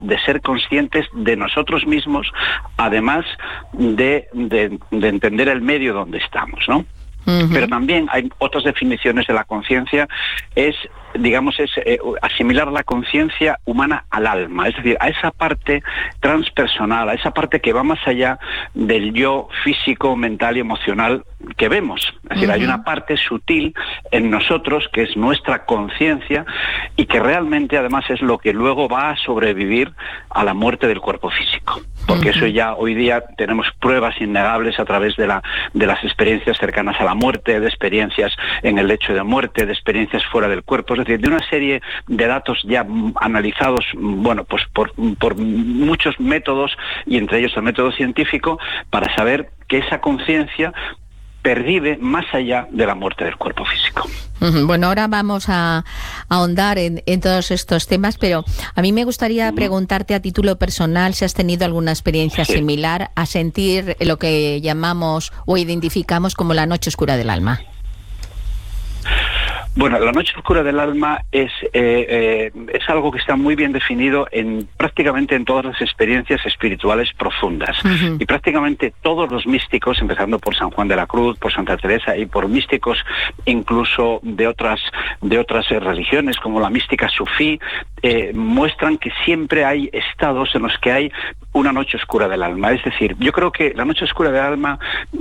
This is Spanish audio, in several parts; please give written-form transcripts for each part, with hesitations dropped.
de ser conscientes de nosotros mismos, además de entender el medio donde estamos, ¿no? Pero también hay otras definiciones de la conciencia, es asimilar la conciencia humana al alma, es decir, a esa parte transpersonal, a esa parte que va más allá del yo físico, mental y emocional que vemos. Es decir, hay una parte sutil en nosotros que es nuestra conciencia y que realmente además es lo que luego va a sobrevivir a la muerte del cuerpo físico. Porque eso ya hoy día tenemos pruebas innegables a través de las experiencias cercanas a la muerte, de experiencias en el lecho de muerte, de experiencias fuera del cuerpo, es decir, de una serie de datos ya analizados, bueno, pues por muchos métodos, y entre ellos el método científico, para saber que esa conciencia pervive más allá de la muerte del cuerpo físico. Bueno, ahora vamos a ahondar en todos estos temas, pero a mí me gustaría preguntarte a título personal si has tenido alguna experiencia similar a sentir lo que llamamos o identificamos como la noche oscura del alma. Bueno, la noche oscura del alma es algo que está muy bien definido prácticamente en todas las experiencias espirituales profundas. Y prácticamente todos los místicos, empezando por San Juan de la Cruz, por Santa Teresa y por místicos incluso de otras religiones, como la mística sufí, muestran que siempre hay estados en los que hay una noche oscura del alma. Es decir, yo creo que la noche oscura del alma,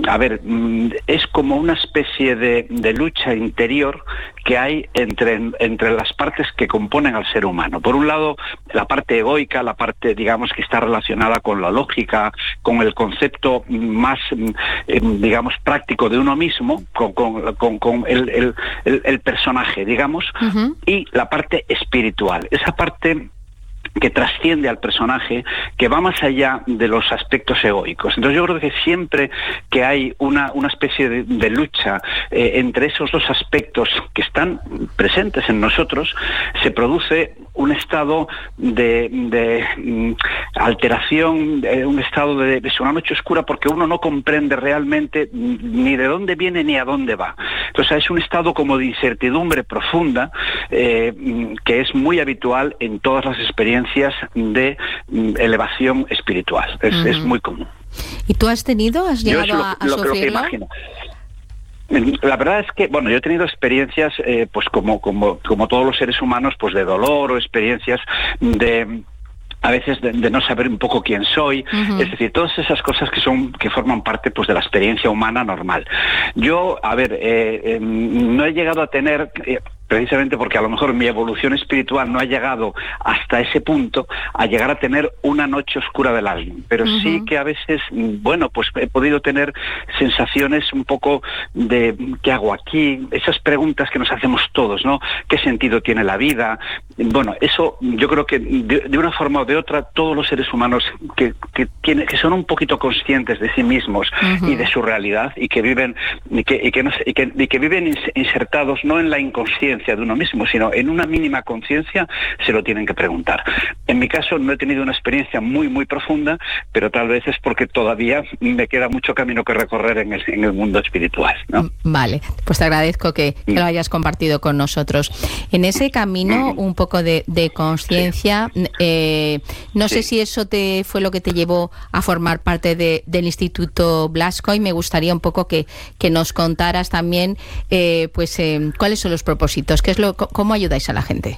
es como una especie de lucha interior que hay entre las partes que componen al ser humano. Por un lado, la parte egoica, la parte, digamos, que está relacionada con la lógica, con el concepto más, práctico de uno mismo, con el personaje, digamos, y la parte espiritual. Esa parte que trasciende al personaje, que va más allá de los aspectos egoicos. Entonces yo creo que siempre que hay una especie de lucha entre esos dos aspectos que están presentes en nosotros, se produce un estado de alteración, un estado de una noche oscura, porque uno no comprende realmente ni de dónde viene ni a dónde va. Entonces es un estado como de incertidumbre profunda, que es muy habitual en todas las experiencias de elevación espiritual. Es muy común. ¿Y tú has llegado a sufrirlo? La verdad es que, bueno, yo he tenido experiencias, pues como todos los seres humanos, pues de dolor, o experiencias a veces de no saber un poco quién soy, es decir, todas esas cosas que forman parte, pues, de la experiencia humana normal. Yo, no he llegado a tener, precisamente porque a lo mejor mi evolución espiritual no ha llegado hasta ese punto, a llegar a tener una noche oscura del alma, pero sí que a veces, bueno, pues he podido tener sensaciones un poco de ¿qué hago aquí? Esas preguntas que nos hacemos todos, ¿no? ¿Qué sentido tiene la vida? Bueno, eso yo creo que de una forma o de otra, todos los seres humanos que son un poquito conscientes de sí mismos y de su realidad, y que viven que viven insertados no en la inconsciencia de uno mismo, sino en una mínima conciencia, se lo tienen que preguntar. En mi caso no he tenido una experiencia muy, muy profunda, pero tal vez es porque todavía me queda mucho camino que recorrer en el mundo espiritual, ¿no? Vale, pues te agradezco que lo hayas compartido con nosotros. En ese camino, un poco de conciencia, no sé si eso fue lo que te llevó a formar parte del Instituto Blasco, y me gustaría un poco que nos contaras también cuáles son los propósitos, cómo ayudáis a la gente.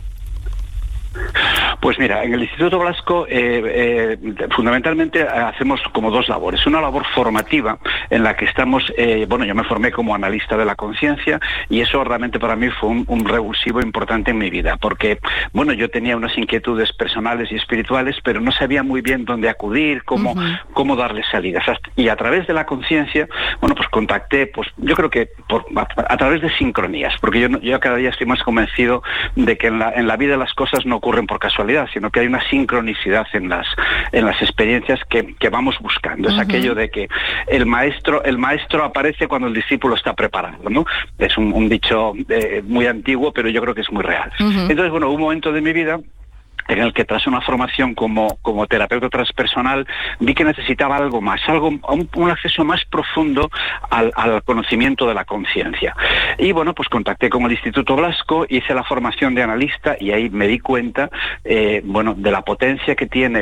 Pues mira, en el Instituto Blasco fundamentalmente hacemos como dos labores. Una labor formativa en la que estamos, yo me formé como analista de la conciencia, y eso realmente para mí fue un revulsivo importante en mi vida, porque, bueno, yo tenía unas inquietudes personales y espirituales, pero no sabía muy bien dónde acudir, cómo darle salidas. Y a través de la conciencia, bueno, pues contacté, pues yo creo que a través de sincronías, porque yo cada día estoy más convencido de que en la vida las cosas no ocurren por casualidad, sino que hay una sincronicidad en las experiencias que vamos buscando. Es aquello de que el maestro aparece cuando el discípulo está preparado, ¿no? Es un dicho muy antiguo, pero yo creo que es muy real. Entonces, bueno, hubo un momento de mi vida en el que tras una formación como terapeuta transpersonal vi que necesitaba algo más, un acceso más profundo al conocimiento de la conciencia. Y bueno, pues contacté con el Instituto Blasco, hice la formación de analista y ahí me di cuenta, de la potencia que tiene